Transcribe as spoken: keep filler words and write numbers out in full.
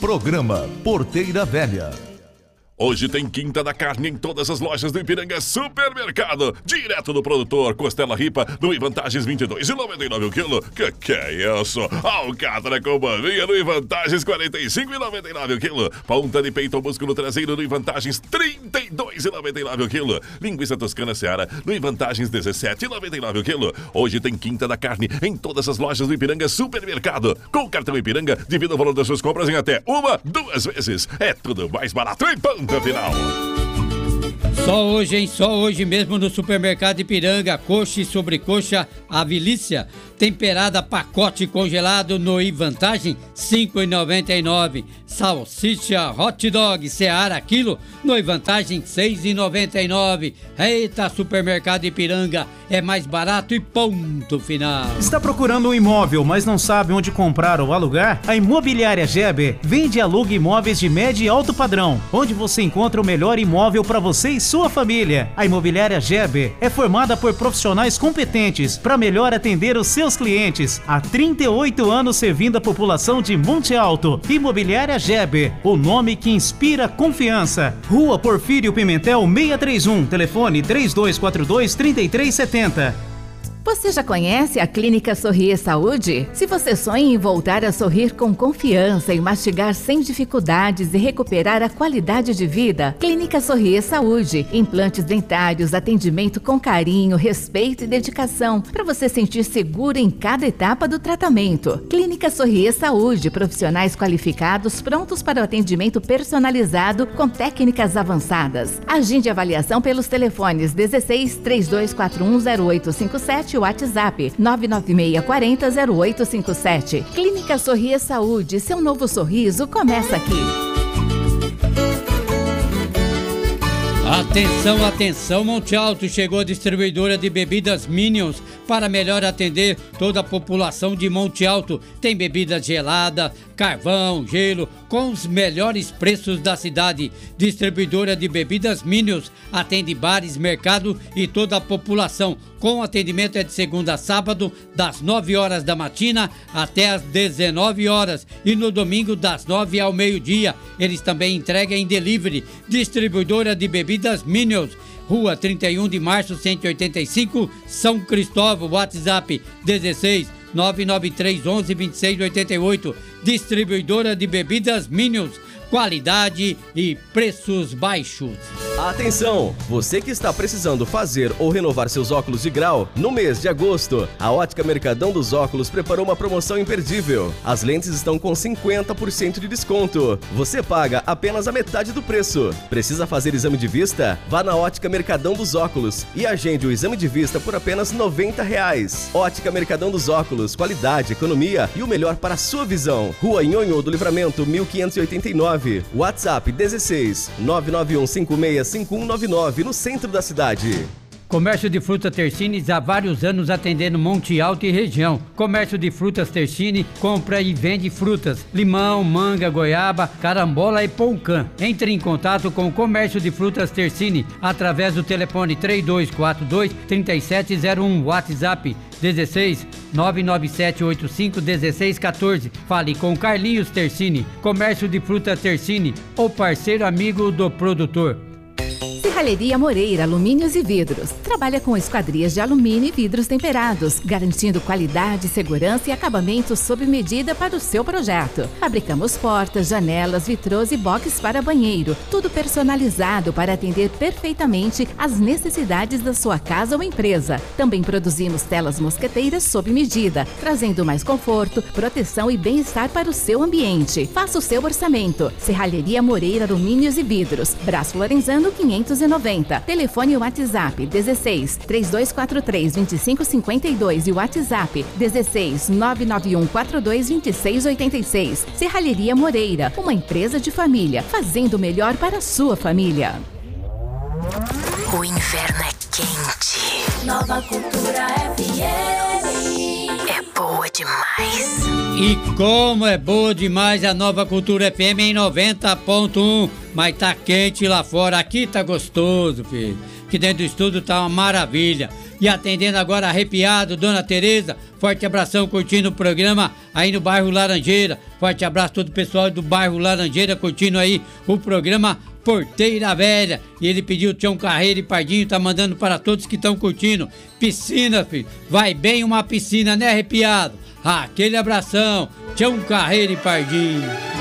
Programa Porteira Velha. Hoje tem Quinta da Carne em todas as lojas do Ipiranga Supermercado. Direto do produtor, costela ripa no Ivantagens vinte e dois e noventa e nove o quilo. Que que é isso? Alcatra com maminha no Ivantagens quarenta e cinco e noventa e nove o quilo. Ponta de peito ou músculo traseiro no Ivantagens trinta e dois e noventa e nove o quilo. Linguiça toscana Seara no Ivantagens dezessete e noventa e nove o quilo. Hoje tem Quinta da Carne em todas as lojas do Ipiranga Supermercado. Com o cartão Ipiranga, divida o valor das suas compras em até uma, duas vezes. É tudo mais barato em ponta final. Só hoje, hein? Só hoje mesmo no Supermercado Ipiranga, coxa e sobrecoxa Avilícia, temperada pacote congelado no Ivantagem, cinco reais e noventa e nove centavos. Salsicha hot dog Seara quilo no Ivantagem, seis reais e noventa e nove centavos. Eita, Supermercado Ipiranga, é mais barato e ponto final. Está procurando um imóvel, mas não sabe onde comprar ou alugar? A Imobiliária Geber vende e aluga imóveis de médio e alto padrão, onde você encontra o melhor imóvel para você e sua família. A Imobiliária Geber é formada por profissionais competentes para melhor atender os seus clientes. Há trinta e oito anos servindo a população de Monte Alto. Imobiliária Geber, o nome que inspira confiança. Rua Porfírio Pimentel seiscentos e trinta e um, telefone três dois quatro dois, três três sete zero. Você já conhece a Clínica Sorrir Saúde? Se você sonha em voltar a sorrir com confiança e mastigar sem dificuldades e recuperar a qualidade de vida, Clínica Sorrir Saúde. Implantes dentários, atendimento com carinho, respeito e dedicação, para você sentir seguro em cada etapa do tratamento. Clínica Sorrir Saúde, profissionais qualificados prontos para o atendimento personalizado com técnicas avançadas. Agende avaliação pelos telefones dezesseis, trinta e dois quarenta e um, zero oito cinco sete, WhatsApp nove nove seis quatro zero, zero oito cinco sete. Clínica Sorrir Saúde, seu novo sorriso começa aqui. Atenção, atenção, Monte Alto, chegou a distribuidora de bebidas Minions para melhor atender toda a população de Monte Alto. Tem bebidas geladas, carvão, gelo, com os melhores preços da cidade. Distribuidora de bebidas Minions, atende bares, mercado e toda a população. Com atendimento é de segunda a sábado, das nove horas da matina até as dezenove horas. E no domingo, das nove ao meio-dia. Eles também entregam em delivery. Distribuidora de bebidas Minions, Rua trinta e um de março, cento e oitenta e cinco, São Cristóvão. WhatsApp dezesseis, nove nove três onze, vinte e seis oitenta e oito. Distribuidora de bebidas Minions, qualidade e preços baixos. Atenção! Você que está precisando fazer ou renovar seus óculos de grau, no mês de agosto, a Ótica Mercadão dos Óculos preparou uma promoção imperdível. As lentes estão com cinquenta por cento de desconto. Você paga apenas a metade do preço. Precisa fazer exame de vista? Vá na Ótica Mercadão dos Óculos e agende o exame de vista por apenas noventa reais. Ótica Mercadão dos Óculos, qualidade, economia e o melhor para a sua visão. Rua Nhonhô do Livramento, mil quinhentos e oitenta e nove. WhatsApp dezesseis, nove nove um cinco seis cinco um nove nove, no centro da cidade. Comércio de frutas Tercines há vários anos atendendo Monte Alto e região. Comércio de frutas Tercine compra e vende frutas, limão, manga, goiaba, carambola e poucã. Entre em contato com o Comércio de Frutas Tercine através do telefone três dois quatro dois, três sete zero um, WhatsApp dezesseis, nove nove sete oito cinco, um seis um quatro. Fale com Carlinhos Tercine. Comércio de frutas Tercine, o parceiro amigo do produtor. Serralheria Moreira, alumínios e vidros. Trabalha com esquadrias de alumínio e vidros temperados, garantindo qualidade, segurança e acabamento sob medida para o seu projeto. Fabricamos portas, janelas, vitrôs e boxes para banheiro. Tudo personalizado para atender perfeitamente às necessidades da sua casa ou empresa. Também produzimos telas mosqueteiras sob medida, trazendo mais conforto, proteção e bem-estar para o seu ambiente. Faça o seu orçamento. Serralheria Moreira, alumínios e vidros. Brás Lorenzano quinhentos e noventa. Telefone e WhatsApp dezesseis, três dois quatro três, dois cinco cinco dois e WhatsApp dezesseis, nove nove um quatro dois, dois seis oito seis. Serralheria Moreira, uma empresa de família, fazendo o melhor para a sua família. O inverno é quente. Nova Cultura F M. É boa boa demais. E como é boa demais a Nova Cultura F M em noventa ponto um. Mas tá quente lá fora, aqui tá gostoso, filho. Aqui dentro do estúdio tá uma maravilha. E atendendo agora arrepiado, Dona Tereza, forte abração curtindo o programa aí no bairro Laranjeira. Forte abraço todo o pessoal do bairro Laranjeira curtindo aí o programa Porteira Velha. E ele pediu Tião Carreiro e Pardinho, tá mandando para todos que estão curtindo. Piscina, filho, vai bem uma piscina, né, arrepiado? Ah, aquele abração, Tião Carreiro e Pardinho.